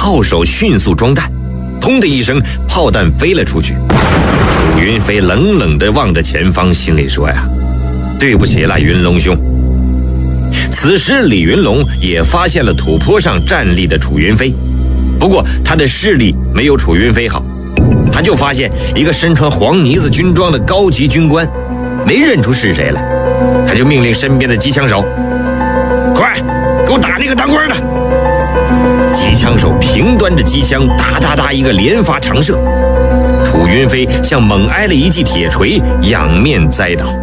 炮手迅速装弹，砰的一声，炮弹飞了出去。楚云飞冷冷地望着前方，心里说呀：“对不起了，云龙兄。”此时李云龙也发现了土坡上站立的楚云飞，不过他的视力没有楚云飞好，他就发现一个身穿黄呢子军装的高级军官，没认出是谁来，他就命令身边的机枪手：“快，给我打那个当官的！”机枪手平端着机枪，哒哒哒一个连发长射，楚云飞像猛挨了一记铁锤，仰面栽倒。